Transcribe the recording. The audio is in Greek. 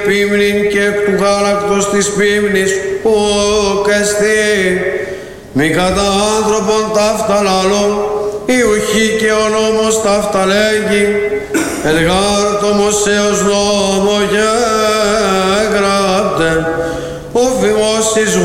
πίμνην και εκ του γάλακτος της πίμνης ουκ εστί. Μη κατά άνθρωπον ταύτα λαλών, η ουχή και ο νόμος ταύτα λέγει, ελγάρ το Μωσέος νόμο γέγραπτε, ο φημός της